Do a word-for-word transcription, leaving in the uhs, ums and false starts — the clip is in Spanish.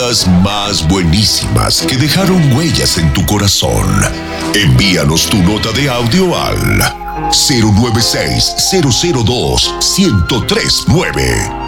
Las más buenísimas que dejaron huellas en tu corazón. Envíanos tu nota de audio al cero nueve seis, cero cero dos, uno cero tres nueve.